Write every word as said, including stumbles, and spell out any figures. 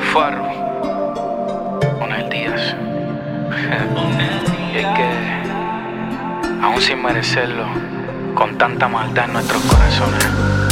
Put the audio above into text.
Faro con el Díaz. Y es que, aún sin merecerlo, con tanta maldad en nuestros corazones,